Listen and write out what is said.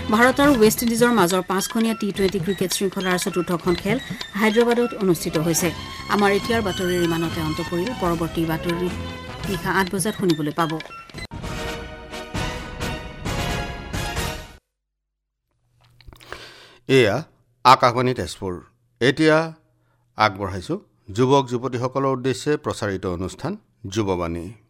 ভাৰত আৰু ৱেষ্ট ইণ্ডিজৰ মাজৰ 5খনীয়া টি20 ক্ৰিকেট শৃংখলাৰ চতুৰ্থখন খেল হায়দৰাবাদত অনুষ্ঠিত হৈছে। আমাৰ এতিয়াৰ বাতৰিৰ ইমানতে অন্ত পৰিল। পৰৱৰ্তী বাতৰি নিশা 8 বজাত শুনিবলৈ পাব। এয়া আকাশবাণী তেজপুৰ। এতিয়া আগবঢ়াইছো যুৱক যুৱতীসকলৰ উদ্দেশ্যে প্ৰচাৰিত অনুষ্ঠান যুৱবাণী।